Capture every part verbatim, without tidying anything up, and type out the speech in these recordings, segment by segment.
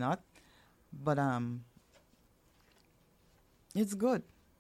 not. But um, it's good.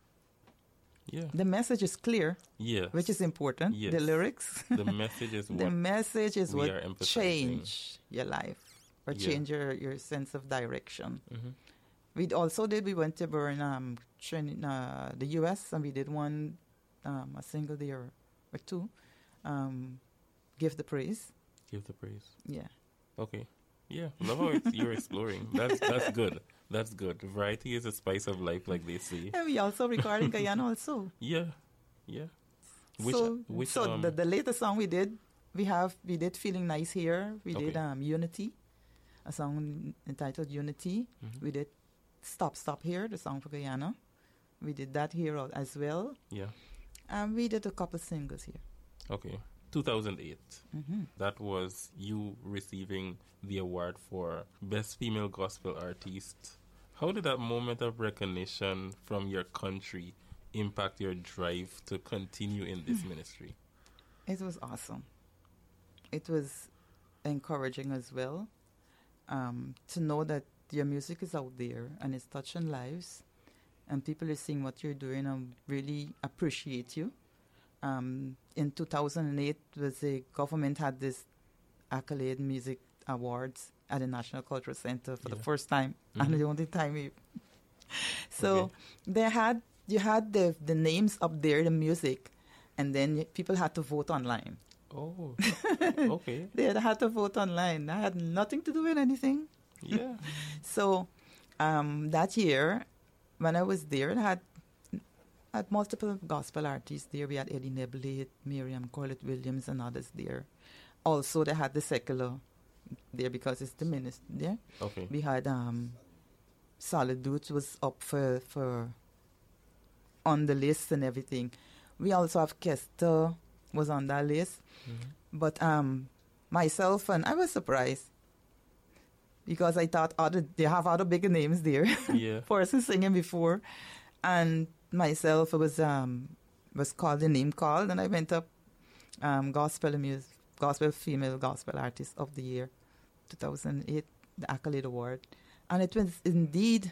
Yeah. The message is clear. Yes. Which is important. Yes. The lyrics. The message is what the message is we what are emphasizing. change your life or Yeah. change your, your sense of direction. Mm-hmm. We also did. We went to burn um, Trin- uh, the U S and we did one um, a single day or, or two. Um, Give the praise. Give the praise. Yeah. Okay. Yeah. Love how it's, you're exploring. That's that's good. That's good. Variety is a spice of life, like they say. And we also record in Guyana also. Yeah. Yeah. Which, so which, so um, the, the latest song we did, we have we did Feeling Nice Here. We Okay. did um, Unity, a song entitled Unity. Mhm. We did Stop Stop Here, the song for Guyana. We did that here as well. Yeah. And we did a couple singles here. Okay. two thousand eight. Mm-hmm. That was you receiving the award for Best Female Gospel Artist. How did that moment of recognition from your country impact your drive to continue in this ministry? It was awesome. It was encouraging as well, um, to know that your music is out there and it's touching lives and people are seeing what you're doing and really appreciate you. Um, in two thousand eight, was the government had this Accolade Music Awards at the National Cultural Center for Yeah. the first time, Mm-hmm. and the only time. We so Okay. they had you had the the names up there, the music, and then y- people had to vote online. Oh, okay. They had, had to vote online. I had nothing to do with anything. Yeah. So um, that year, when I was there, I had had multiple gospel artists there. We had Eddie Neblett, Miriam Corlett Williams, and others there. Also, they had the secular there because it's the minister there. Okay. We had um, Solid Dudes was up for, for on the list and everything. We also have Kester was on that list. Mm-hmm. But um, myself, and I was surprised because I thought other they have other bigger names there. Yeah. Persons singing before, and myself was um was called the name called, and I went up um gospel music, gospel female gospel artist of the year, two thousand eight, the Accolade Award, and it was indeed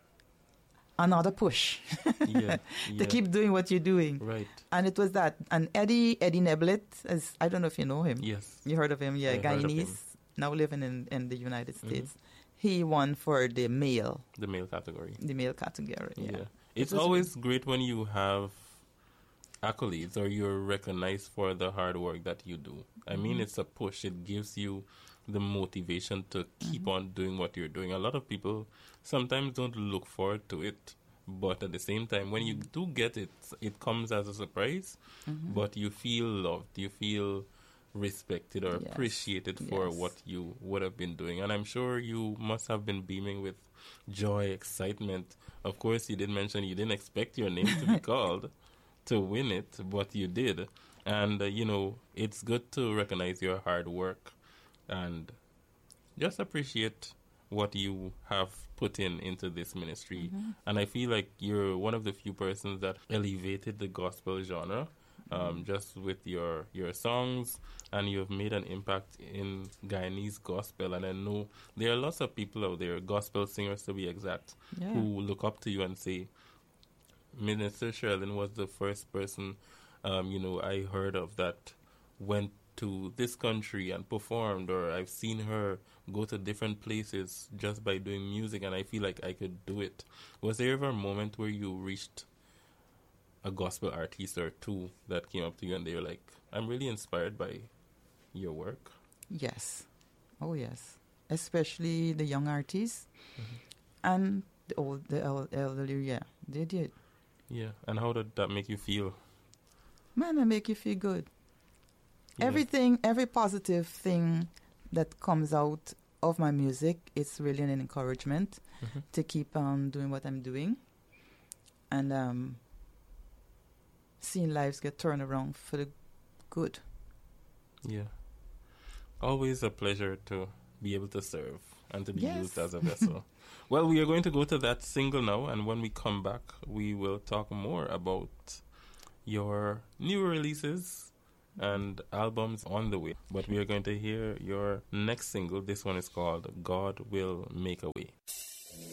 another push Yeah. to Yeah. keep doing what you're doing. Right. And it was that, and Eddie Eddie Neblett, as I don't know if you know him. Yes. You heard of him, yeah, I heard of Guyanese, now living in, in the United Mhm. States. He won for the male, The male category. the male category. Yeah, Yeah. It's was- always great when you have accolades or you're recognized for the hard work that you do. I mean, Mhm. it's a push. It gives you the motivation to keep Mhm. on doing what you're doing. A lot of people sometimes don't look forward to it, but at the same time, when you do get it, it comes as a surprise, Mhm. but you feel loved. You feel respected or Yes. appreciated for Yes. what you would have been doing. And I'm sure you must have been beaming with joy, excitement. Of course, you did mention you didn't expect your name to be called to win it, but you did. And, uh, you know, it's good to recognize your hard work and just appreciate what you have put in into this ministry. Mhm. And I feel like you're one of the few persons that elevated the gospel genre um, just with your your songs, and you've made an impact in Guyanese gospel. And I know there are lots of people out there, gospel singers to be exact, Yeah. who look up to you and say, Minister Sherilyn was the first person, um, you know, I heard of that went to this country and performed, or I've seen her go to different places just by doing music, and I feel like I could do it. Was there ever a moment where you reached a gospel artist or two that came up to you and they were like, I'm really inspired by your work? Yes. Oh, yes. Especially the young artists Mhm. and the old, the el- elderly. Yeah, they did. Yeah. And how did that make you feel? Man, they make you feel good. Yeah. Everything, every positive thing that comes out of my music, it's really an encouragement Mhm. to keep on doing what I'm doing, and um, seeing lives get turned around for the good. Yeah. Always a pleasure to be able to serve and to be Yes. used as a vessel. Well, we are going to go to that single now, and when we come back, we will talk more about your new releases and albums on the way. But we are going to hear your next single. This one is called God Will Make a Way.